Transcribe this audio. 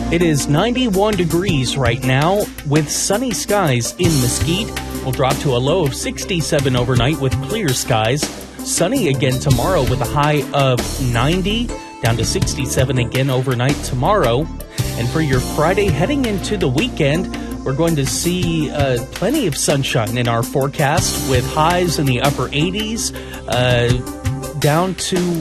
It is 91 degrees right now with sunny skies in Mesquite. We'll drop to a low of 67 overnight with clear skies. Sunny again tomorrow with a high of 90, down to 67 again overnight tomorrow. And for your Friday heading into the weekend, we're going to see plenty of sunshine in our forecast with highs in the upper 80s, down to